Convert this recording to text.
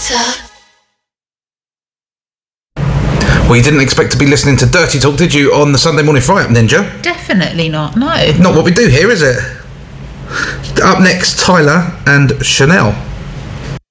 Talk. Well, you didn't expect to be listening to Dirty Talk, did you, on the Sunday Morning Fry-Up, Ninja? Definitely not, no. Not what we do here, is it? Up next, Tyler and Chanel.